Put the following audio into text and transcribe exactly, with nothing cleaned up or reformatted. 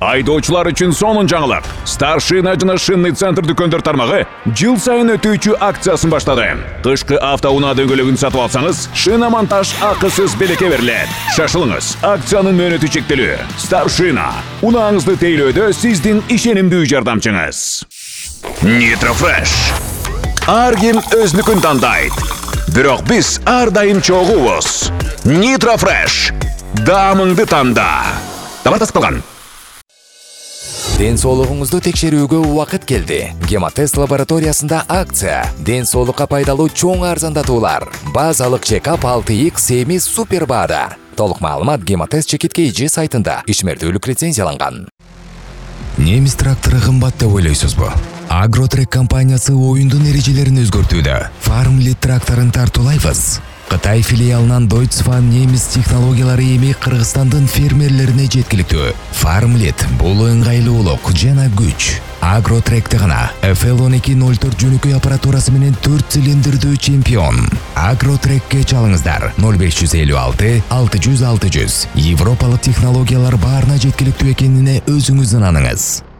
Айдоочулар үчүн сонун жаңылык. Старшина жана шинный центр дүкөндөр тармагы жыл сайын өтүүчү акциясын баштады. Кышкы автоунаа дөңгөлөгүн сатып алсаңыз, шина монтаж акысыз белекке берилет. Шашылыңыз, акциянын мөөнөтү чектелүү. Старшина, унааңызды тейлөөдө сиздин ишенимдүү жардамчыңыз. Нитрофреш. Ар ким өзүнүкүн тандайт. Бирок биз ар дайым чогуубуз. Нитрофреш. Даамыңды танда. Товар тасталган. Ден соолугуңузду текшерүүгө убакыт келди. Гемотест лабораториясында акция. Ден соолукка пайдалуу чоң арзандатуулар. Базалык чекап алты икс Семиз супер баада. Толук маалымат Гемотест чекит кей сайтында. Ишмердүүлүк лицензияланган. Немис трактору кымбат деп ойлойсузбу? Агротрек компаниясы оюндун эрежелерин өзгөртүүдө. Farmlit тракторун тартуулайбыз. Кытай филиалынан Deutsche немис технологиялары эми Кыргызстандын фермерлерине жеткиликтүү. Farmlit бул ыңгайлуулук жана күч. Агротректе гана эф эл он эки ноль төрт жөнөкөй аппаратурасы менен төрт цилиндрдүү чемпион. Агротрекке чалыңыздар ноль беш жүз элүү алты алты жүз алты жүз. Европалык технологиялар баарына жеткиликтүү экенине өзүңүз ынаныңыз.